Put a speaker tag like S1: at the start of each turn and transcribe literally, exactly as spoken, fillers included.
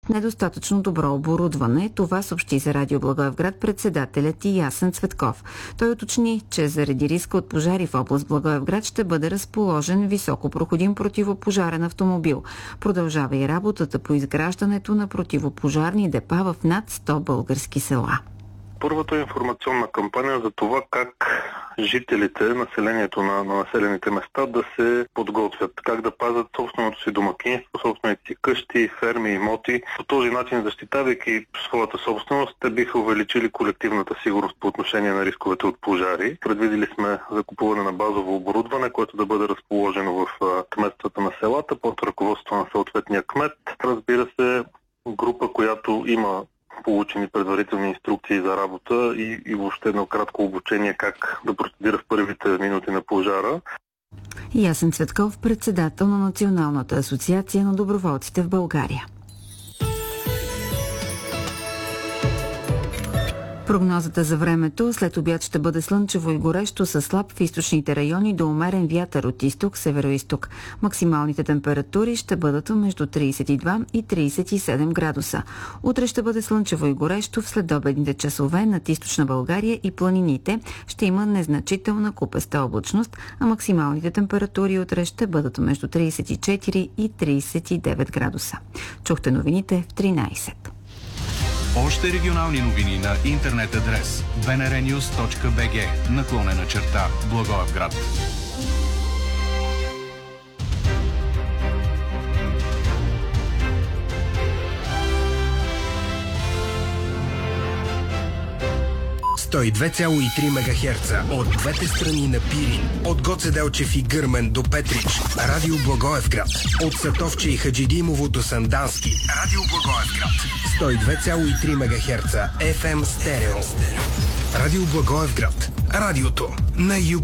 S1: недостатъчно добро оборудване. Това съобщи за Радио Благоевград председателят и Ясен Цветков. Той уточни, че заради риска от пожари в област Благоевград ще бъде разположен високопроходим противопожарен автомобил. Продължава и работата по изграждането на противопожарни депа в над сто български села.
S2: Първата е информационна кампания за това как жителите, населението на, на населените места да се подготвят, как да пазят собственото си домакинство, собствените си къщи, ферми, имоти. По този начин, защитавайки своята собственост, те биха увеличили колективната сигурност по отношение на рисковете от пожари. Предвидили сме закупуване на базово оборудване, което да бъде разположено в кметствата на селата под ръководство на съответния кмет. Разбира се, група, която има получени предварителни инструкции за работа и, и въобще едно кратко обучение как да процедира в първите минути на пожара.
S1: Ясен Цветков, председател на Националната асоциация на доброволците в България. Прогнозата за времето: след обяд ще бъде слънчево и горещо със слаб в източните райони до умерен вятър от изток, североизток. Максималните температури ще бъдат между трийсет и два и трийсет и седем градуса. Утре ще бъде слънчево и горещо. В следобедните часове над източна България и планините ще има незначителна купеста облачност, а максималните температури утре ще бъдат между трийсет и четири и трийсет и девет градуса. Чухте новините в тринайсет.
S3: Още регионални новини на интернет адрес би ен ар нюз точка би джи наклонена черта Благоевград.
S4: сто и две цяло и три мегахерца от двете страни на Пирин, от Гоце Делчев и Гърмен до Петрич. Радио Благоевград. От Сатовче и Хаджидимово до Сандански. Радио Благоевград. сто и две цяло и три мегахерца еф ем стерео. Радио Благоевград. Радиото на юг.